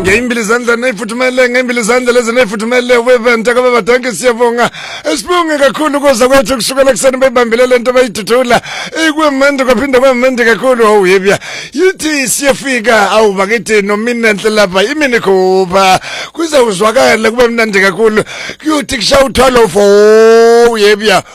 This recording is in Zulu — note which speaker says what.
Speaker 1: ngeimbili izandla neyifuthumele ngeimbili izandla lezi neyifuthumele weventa kababa donke siyabonga esibonge kakhulu koza kwethu kusukela kuseni beyibambile lento bayidudula ikwemende kwaphinde kwemende kakhulu awuyebya yithi siyafika awubakithi nominenhle lapha imini khupha kuzawuzwakala kube mnandi kakhulu kuyothi kusha uthwalo fo yebya